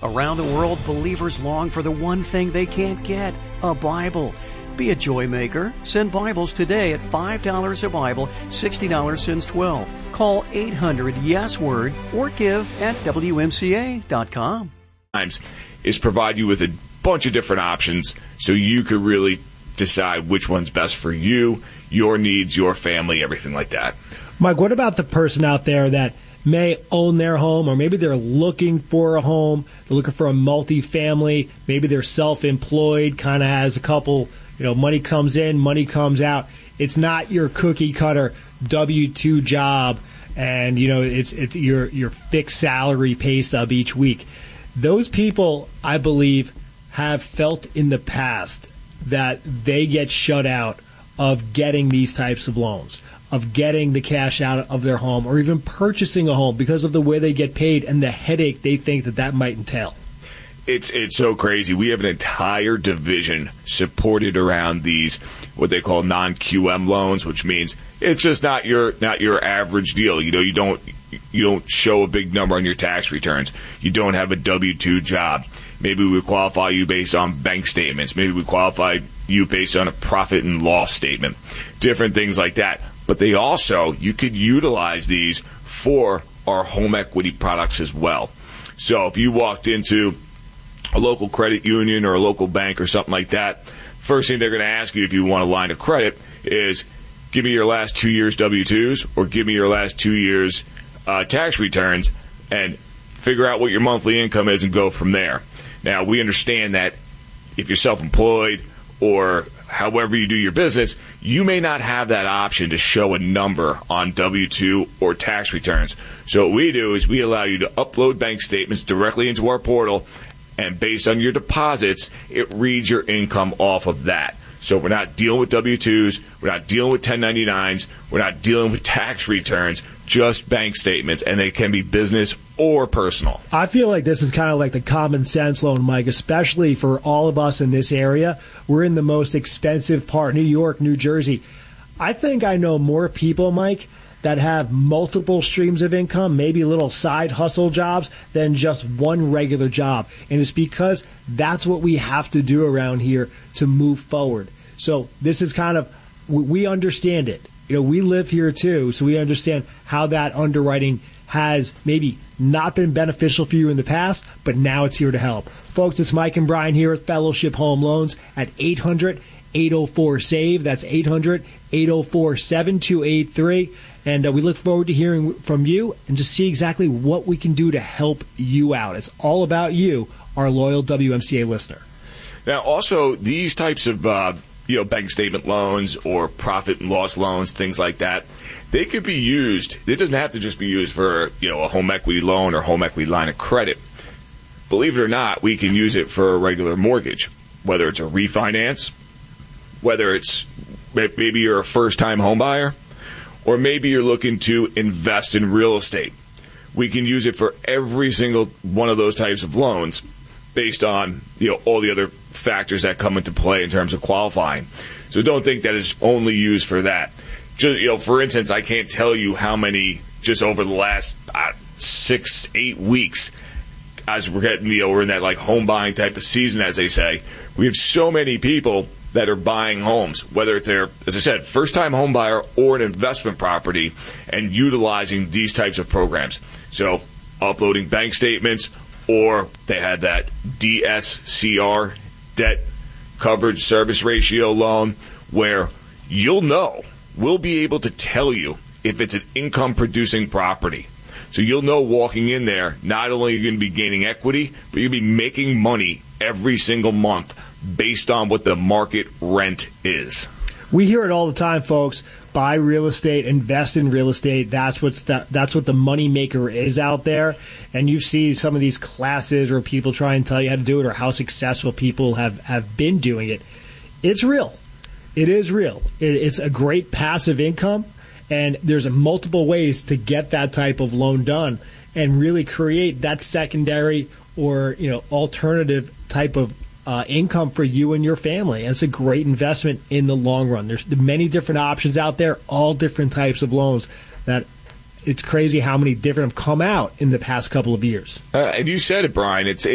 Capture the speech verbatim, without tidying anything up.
Around the world, believers long for the one thing they can't get, a Bible. Be a joy maker. Send Bibles today at five dollars a Bible, sixty dollars since twelve. Call eight hundred yes word or give at W M C A dot com. Is provide you with a bunch of different options so you could really decide which one's best for you, your needs, your family, everything like that. Mike, what about the person out there that may own their home, or maybe they're looking for a home, they're looking for a multi-family, maybe they're self-employed, kind of has a couple, you know, money comes in, money comes out. It's not your cookie-cutter W two job, and, you know, it's it's your, your fixed salary pay stub each week. Those people, I believe, have felt in the past that they get shut out of getting these types of loans, of getting the cash out of their home, or even purchasing a home because of the way they get paid and the headache they think that that might entail. It's it's so crazy. We have an entire division supported around these what they call non-Q M loans, which means it's just not your not your average deal. You know, you don't you don't show a big number on your tax returns. You don't have a W two job. Maybe we qualify you based on bank statements. Maybe we qualify you based on a profit and loss statement. Different things like that. But they also, you could utilize these for our home equity products as well. So if you walked into a local credit union or a local bank or something like that, first thing they're going to ask you if you want a line of credit is, give me your last two years W twos or give me your last two years uh, tax returns and figure out what your monthly income is and go from there. Now, we understand that if you're self-employed or however you do your business, you may not have that option to show a number on W two or tax returns. So what we do is we allow you to upload bank statements directly into our portal, and based on your deposits, it reads your income off of that. So we're not dealing with W twos, we're not dealing with ten ninety-nines, we're not dealing with tax returns, just bank statements, and they can be business or personal. I feel like this is kind of like the common sense loan, Mike, especially for all of us in this area. We're in the most expensive part, New York, New Jersey. I think I know more people, Mike, that have multiple streams of income, maybe little side hustle jobs, than just one regular job. And it's because that's what we have to do around here to move forward. So this is kind of, we understand it. You know, we live here too, so we understand how that underwriting has maybe not been beneficial for you in the past, but now it's here to help. Folks, it's Mike and Brian here at Fellowship Home Loans at eight hundred, eight oh four, S A V E. That's eight hundred, eight oh four, seven two eight three. And uh, we look forward to hearing from you and just see exactly what we can do to help you out. It's all about you, our loyal W M C A listener. Now, also, these types of uh, you know, bank statement loans or profit and loss loans, things like that, they could be used. It doesn't have to just be used for, you know, a home equity loan or home equity line of credit. Believe it or not, we can use it for a regular mortgage, whether it's a refinance, whether it's maybe you're a first-time home buyer, or maybe you're looking to invest in real estate. We can use it for every single one of those types of loans based on, you know, all the other factors that come into play in terms of qualifying. So don't think that it's only used for that. Just, you know, for instance, I can't tell you how many just over the last uh, six, eight weeks, as we're getting, you know, we're in that like home buying type of season, as they say. We have so many people that are buying homes, whether they're, as I said, first-time home buyer or an investment property, and utilizing these types of programs. So uploading bank statements, or they had that D S C R, debt coverage service ratio loan, where you'll know, we'll be able to tell you if it's an income-producing property. So you'll know walking in there, not only are you going to be gaining equity, but you'll be making money every single month based on what the market rent is. We hear it all the time, folks. Buy real estate, invest in real estate. That's what's the, that's what the money maker is out there. And you see some of these classes where people try and tell you how to do it, or how successful people have, have been doing it. It's real. It is real. It, it's a great passive income, and there's a multiple ways to get that type of loan done and really create that secondary or, you know, alternative type of Uh, income for you and your family. And it's a great investment in the long run. There's many different options out there, all different types of loans. That it's crazy how many different have come out in the past couple of years. Uh, and you said it, Brian. It's